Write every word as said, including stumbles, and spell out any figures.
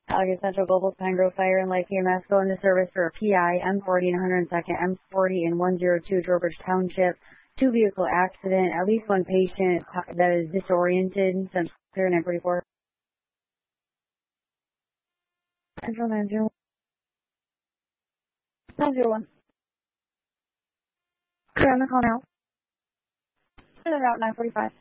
August Central Global Pine Grove Fire and Life E M S go into service for a P I, M forty and one hundred second, M forty and one oh two Trowbridge Township. Two vehicle accident, at least one patient that is disoriented. Central Clear nine forty-four. Central nine zero one. nine zero one. Clear on the call now. To the route nine forty-five.